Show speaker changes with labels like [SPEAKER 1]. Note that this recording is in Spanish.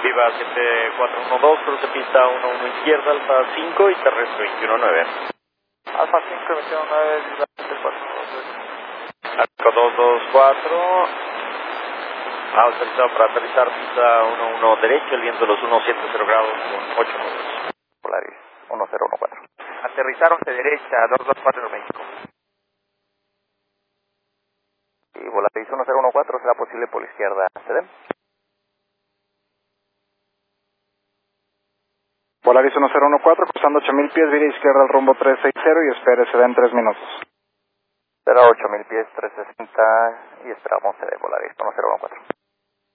[SPEAKER 1] Viva 7412, cruce pista 11 izquierda, alfa 5 y terrestre 219.
[SPEAKER 2] Alfa 5, 219, Viva 7412.
[SPEAKER 1] Arco 224, autorizado para aterrizar pista 11 derecho, el viento de los 170 grados con 8 nudos.
[SPEAKER 2] Polaris 1014. Aterrizaron de derecha, 224 México. Y Volaris 1014, será posible por la izquierda. ¿Se ven?
[SPEAKER 3] Volaris 1014, cruzando 8000 pies, vía izquierda al rumbo 360 y espere, se da en 3 minutos.
[SPEAKER 2] Será 8000 pies, 360 y esperamos Volaris 1014.